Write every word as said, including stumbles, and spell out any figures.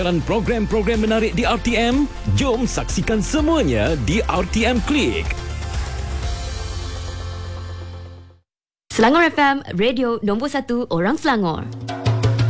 Dan program-program menarik di R T M, jom saksikan semuanya di R T M Klik. Selangor F M, radio nombor satu orang Selangor.